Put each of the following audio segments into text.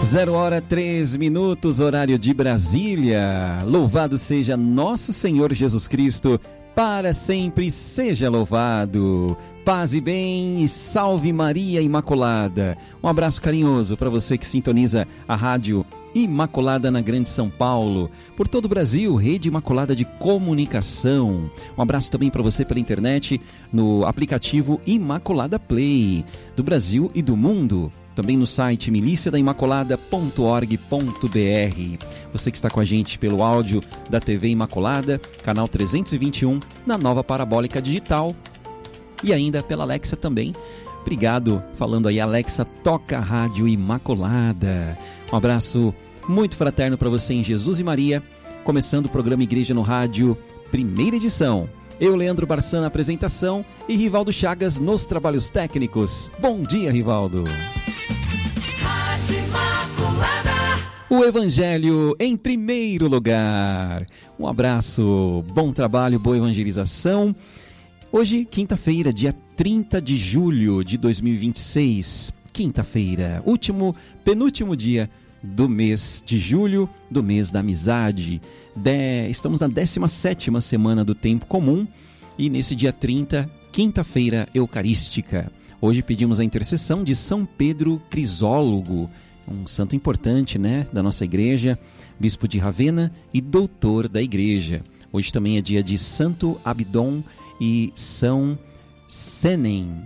0h03, horário de Brasília. Louvado seja nosso Senhor Jesus Cristo, para sempre seja louvado. Paz e bem e salve Maria Imaculada. Um abraço carinhoso para você que sintoniza a rádio Imaculada na Grande São Paulo, por todo o Brasil, Rede Imaculada de Comunicação. Um abraço também para você pela internet, no aplicativo Imaculada Play, do Brasil e do mundo. Também no site miliciadaimaculada.org.br. Você que está com a gente pelo áudio da TV Imaculada, canal 321, na nova parabólica digital. E ainda pela Alexa também. Obrigado, falando aí, Alexa, toca a Rádio Imaculada. Um abraço muito fraterno para você em Jesus e Maria. Começando o programa Igreja no Rádio, primeira edição. Eu, Leandro Barçan, na apresentação e Rivaldo Chagas nos trabalhos técnicos. Bom dia, Rivaldo. O Evangelho em primeiro lugar. Um abraço, bom trabalho, boa evangelização. Hoje, quinta-feira, dia 30 de julho de 2026. Quinta-feira, penúltimo dia do mês de julho, do mês da amizade. Estamos na 17ª semana do tempo comum e nesse dia 30, quinta-feira eucarística. Hoje pedimos a intercessão de São Pedro Crisólogo, um santo importante, né, da nossa igreja, bispo de Ravenna e doutor da igreja. Hoje também é dia de Santo Abdon e São Senen,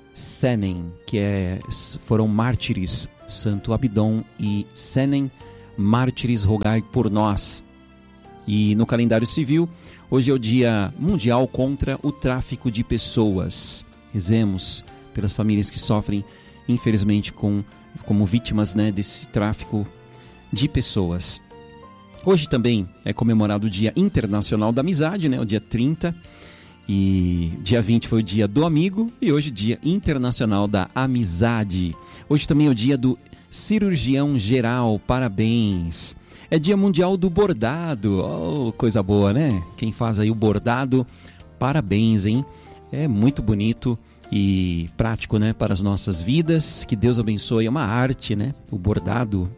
que foram mártires. Santo Abdon e Senen, mártires, rogai por nós. E no calendário civil, hoje é o Dia Mundial contra o Tráfico de Pessoas. Rezemos pelas famílias que sofrem, infelizmente, como vítimas, né, desse tráfico de pessoas. Hoje também é comemorado o Dia Internacional da Amizade, né, o dia 30, e dia 20 foi o Dia do Amigo, e hoje Dia Internacional da Amizade. Hoje também é o Dia do Cirurgião Geral, parabéns. É Dia Mundial do Bordado, oh, coisa boa, né? Quem faz aí o bordado, parabéns, hein? É muito bonito e prático, né, para as nossas vidas. Que Deus abençoe, é uma arte, né, o bordado.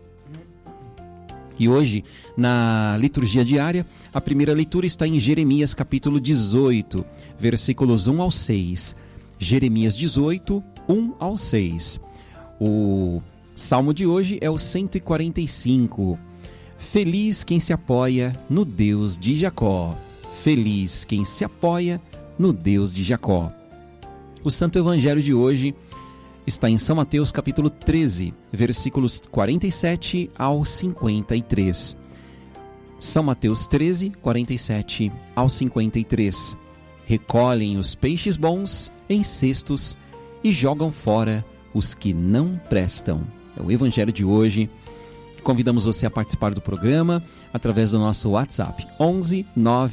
E hoje, na liturgia diária, a primeira leitura está em Jeremias capítulo 18, versículos 1 ao 6. Jeremias 18, 1 ao 6. O salmo de hoje é o 145. Feliz quem se apoia no Deus de Jacó. Feliz quem se apoia no Deus de Jacó. O Santo Evangelho de hoje está em São Mateus capítulo 13, versículos 47 ao 53. São Mateus 13, 47 ao 53. Recolhem os peixes bons em cestos e jogam fora os que não prestam. É o Evangelho de hoje. Convidamos você a participar do programa através do nosso WhatsApp 11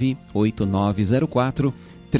98904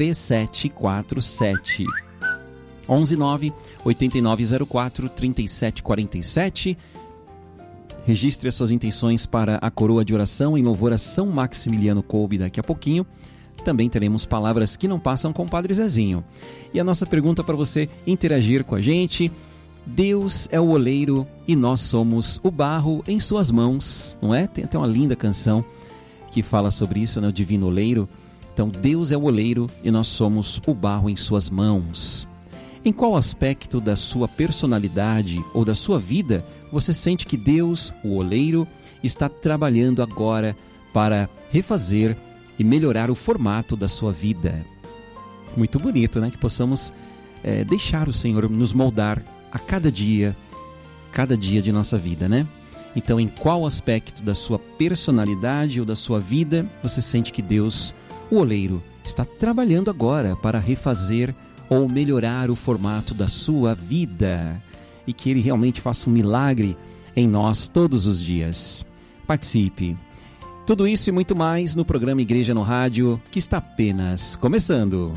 3747. 11 98904 3747. Registre as suas intenções para a coroa de oração em louvor a São Maximiliano Kolbe daqui a pouquinho. Também teremos palavras que não passam com o Padre Zezinho. E a nossa pergunta para você interagir com a gente: Deus é o oleiro e nós somos o barro em suas mãos, não é? Tem até uma linda canção que fala sobre isso, né? O Divino Oleiro. Então, Deus é o oleiro e nós somos o barro em suas mãos. Em qual aspecto da sua personalidade ou da sua vida você sente que Deus, o oleiro, está trabalhando agora para refazer e melhorar o formato da sua vida? Muito bonito, né? Que possamos deixar o Senhor nos moldar a cada dia de nossa vida, né? Então, em qual aspecto da sua personalidade ou da sua vida você sente que Deus, o oleiro, está trabalhando agora para refazer ou melhorar o formato da sua vida, e que Ele realmente faça um milagre em nós todos os dias? Participe. Tudo isso e muito mais no programa Igreja no Rádio, que está apenas começando.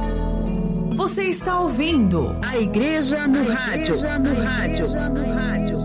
Você está ouvindo a Igreja no Rádio.